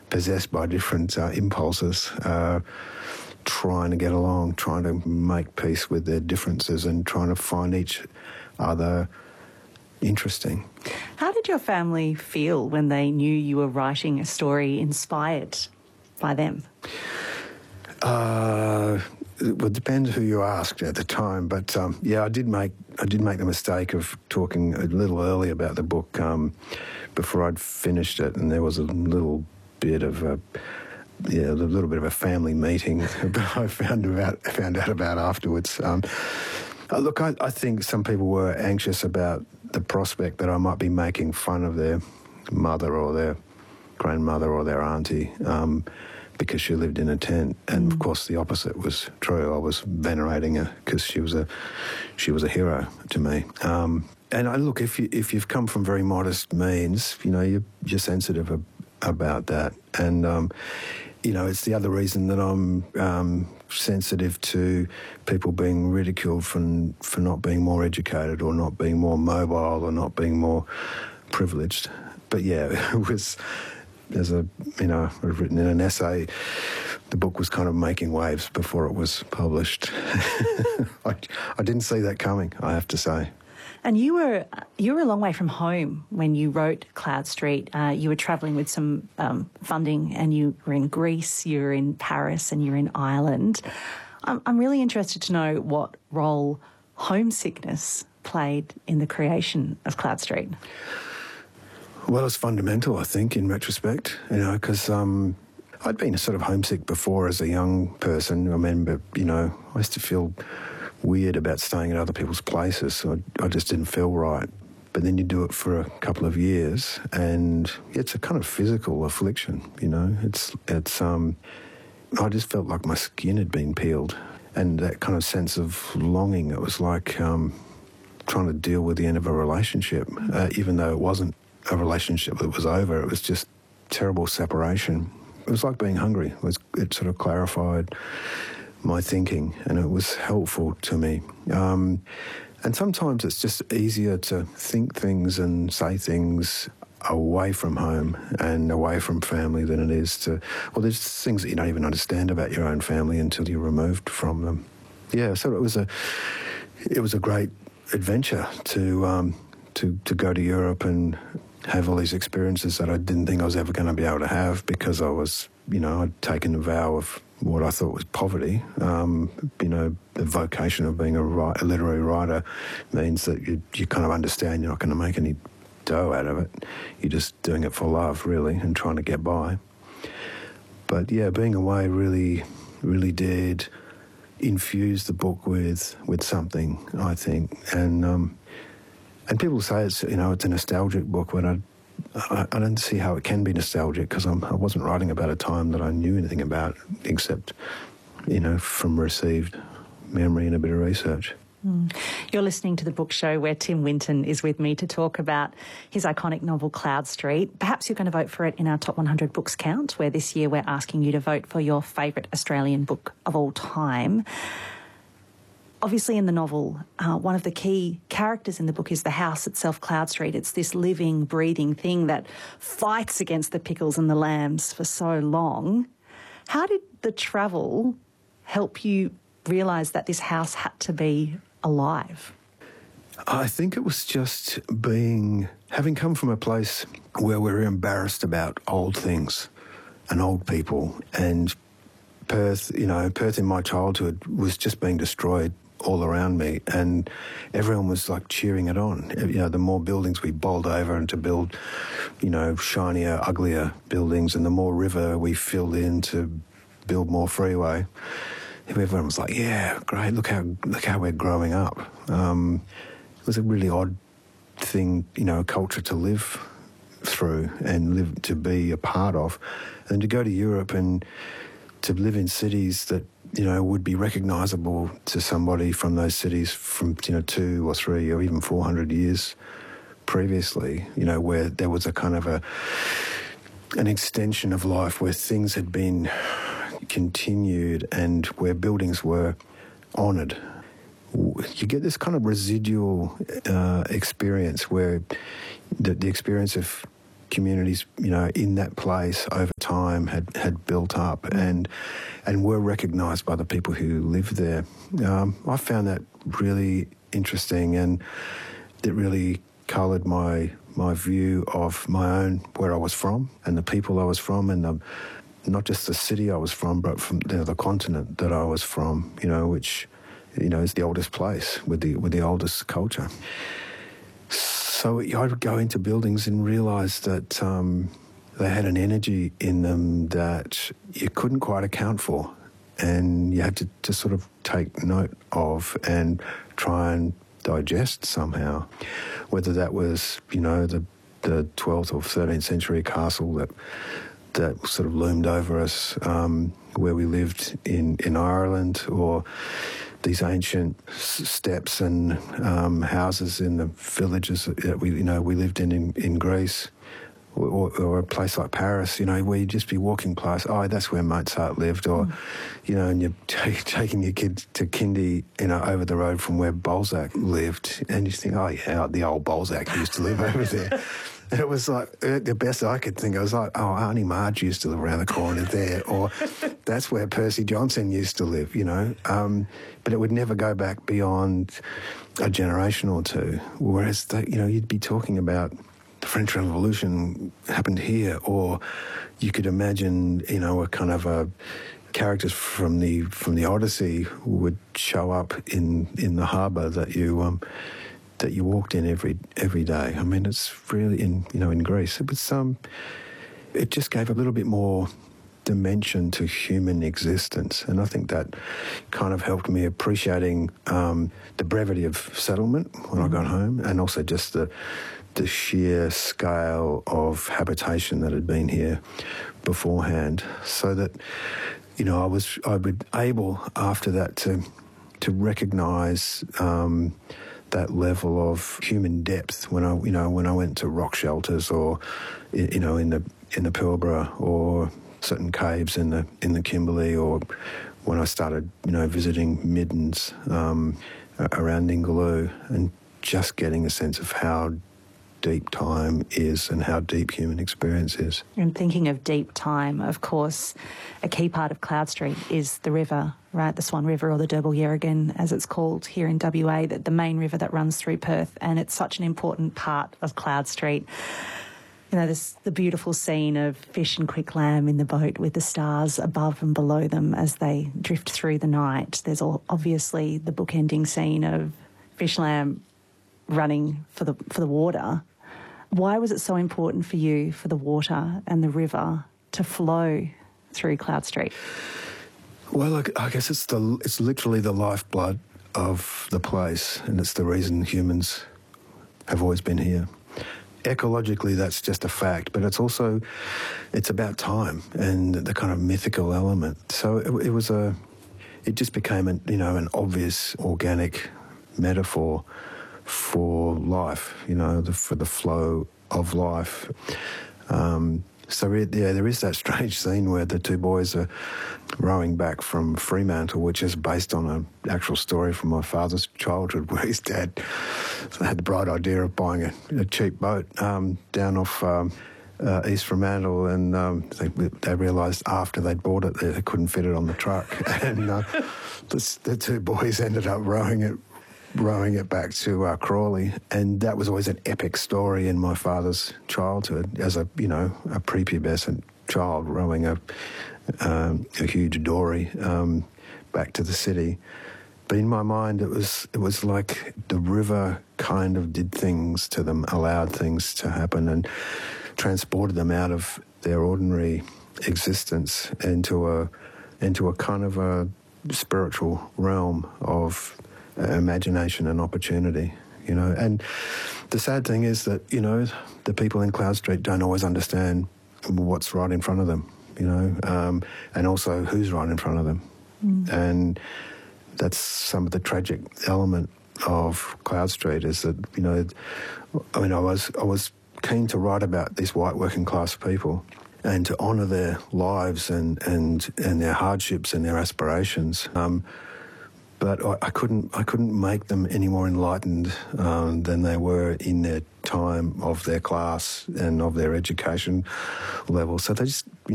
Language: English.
possessed by different impulses, trying to get along, trying to make peace with their differences and trying to find each other interesting. How did your family feel when they knew you were writing a story inspired by them? Well, it depends who you asked at the time, but I did make the mistake of talking a little early about the book before I'd finished it, and there was a little bit of a little bit of a family meeting that I found out about afterwards. Look, I think some people were anxious about the prospect that I might be making fun of their mother or their grandmother or their auntie because she lived in a tent. And of course, the opposite was true. I was venerating her because she was a hero to me. And look, if you've come from very modest means, you're sensitive about that. And it's the other reason that I'm sensitive to people being ridiculed for not being more educated or not being more mobile or not being more privileged. But yeah, it was, I've written in an essay, the book was kind of making waves before it was published. I didn't see that coming, I have to say. And you were a long way from home when you wrote Cloud Street. You were travelling with some funding, and you were in Greece, you were in Paris, and you were in Ireland. I'm really interested to know what role homesickness played in the creation of Cloud Street. Well, it's fundamental, I think, in retrospect, because I'd been sort of homesick before as a young person. I remember, I used to feel weird about staying at other people's places. So I just didn't feel right. But then you do it for a couple of years, and it's a kind of physical affliction. I just felt like my skin had been peeled, and that kind of sense of longing. It was like trying to deal with the end of a relationship, even though it wasn't a relationship that was over. It was just terrible separation. It was like being hungry. It sort of clarified my thinking, and it was helpful to me. And sometimes it's just easier to think things and say things away from home and away from family than it is to... Well, there's things that you don't even understand about your own family until you're removed from them. Yeah, so it was a great adventure to go to Europe and have all these experiences that I didn't think I was ever going to be able to have because I was, I'd taken a vow of what I thought was poverty. The vocation of being a literary writer means that you kind of understand you're not going to make any dough out of it. You're just doing it for love, really, and trying to get by. But yeah, being away really, really did infuse the book with something, I think. And people say it's a nostalgic book, but I don't see how it can be nostalgic because I wasn't writing about a time that I knew anything about except, from received memory and a bit of research. You're listening to The Book Show, where Tim Winton is with me to talk about his iconic novel Cloud Street. Perhaps you're going to vote for it in our Top 100 Books count, where this year we're asking you to vote for your favourite Australian book of all time. Obviously, in the novel, one of the key characters in the book is the house itself, Cloud Street. It's this living, breathing thing that fights against the pickles and the lambs for so long. How did the travel help you realise that this house had to be alive? I think it was just having come from a place where we're embarrassed about old things and old people, and Perth in my childhood was just being destroyed all around me, and everyone was like cheering it on. The more buildings we bowled over and to build, shinier, uglier buildings, and the more river we filled in to build more freeway, everyone was like, yeah, great, look how we're growing up. It was a really odd thing, a culture to live through and to be a part of, and to go to Europe and to live in cities that would be recognisable to somebody from those cities from 2 or 3 or even 400 years previously, where there was a kind of an extension of life where things had been continued and where buildings were honoured. You get this kind of residual experience where the experience of communities, in that place over time had built up and were recognised by the people who lived there. I found that really interesting, and it really coloured my view of my own, where I was from and the people I was from, and not just the city I was from, but from the continent that I was from, which, is the oldest place with the oldest culture. So I would go into buildings and realise that they had an energy in them that you couldn't quite account for, and you had to sort of take note of and try and digest somehow. Whether that was, the 12th or 13th century castle that sort of loomed over us where we lived in Ireland, or these ancient steps and houses in the villages that we lived in Greece, or a place like Paris, where you'd just be walking past, that's where Mozart lived, or, and you're taking your kid to kindy, over the road from where Balzac lived, and you think, the old Balzac used to live over there. And it was like, the best I could think, I was like, Auntie Marge used to live around the corner there, or that's where Percy Johnson used to live, but it would never go back beyond a generation or two, whereas, you'd be talking about the French Revolution happened here, or you could imagine, a kind of a characters from the Odyssey would show up in the harbour that you walked in every day. I mean, it's really in Greece. It was it just gave a little bit more dimension to human existence, and I think that kind of helped me appreciating the brevity of settlement when I got home, and also just the sheer scale of habitation that had been here beforehand, so that I was able after that to recognise that level of human depth when I went to rock shelters, or in the Pilbara, or certain caves in the Kimberley, or when I started visiting middens around Ningaloo, and just getting a sense of how deep time is and how deep human experience is. And thinking of deep time, of course, a key part of Cloud Street is the river, right? The Swan River, or the Derbyl Yerrigan, as it's called here in WA, the main river that runs through Perth, and it's such an important part of Cloud Street. There's the beautiful scene of Fish and Quick Lamb in the boat with the stars above and below them as they drift through the night. There's obviously the bookending scene of Fish Lamb running for the water. Why was it so important for you for the water and the river to flow through Cloud Street? Well, I guess it's literally the lifeblood of the place, and it's the reason humans have always been here. Ecologically, that's just a fact, but it's about time and the kind of mythical element. So it just became an obvious organic metaphor for life, for the flow of life. There is that strange scene where the two boys are rowing back from Fremantle, which is based on an actual story from my father's childhood, where his dad had the bright idea of buying a cheap boat down off East Fremantle, and they realised after they'd bought it they couldn't fit it on the truck, and the two boys ended up rowing it back to Crawley, and that was always an epic story in my father's childhood as a prepubescent child, rowing a huge dory back to the city. But in my mind, it was like the river kind of did things to them, allowed things to happen, and transported them out of their ordinary existence into a kind of a spiritual realm of imagination and opportunity, And the sad thing is that, the people in Cloud Street don't always understand what's right in front of them, and also who's right in front of them. And that's some of the tragic element of Cloud Street, is that, I was keen to write about these white working class people and to honour their lives and their hardships and their aspirations. but I couldn't make them any more enlightened than they were in their time of their class and of their education level. So they just